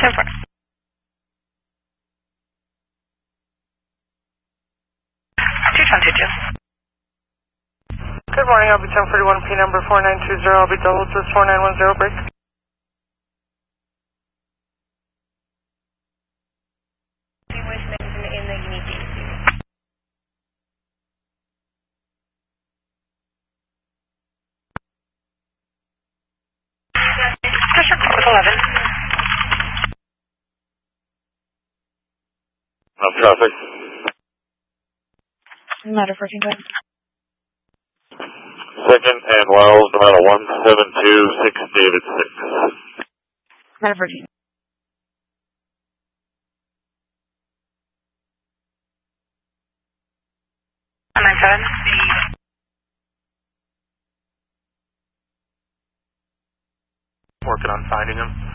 10-4. Tucson 22. Good morning, I'll be 1041 P number 4920. I'll be double to 4910 break. Pressure code 11. Traffic. Matter 14 times. Second and Wells, Nevada 1726, David 6. Matter 14. I'm 97. Working on finding him.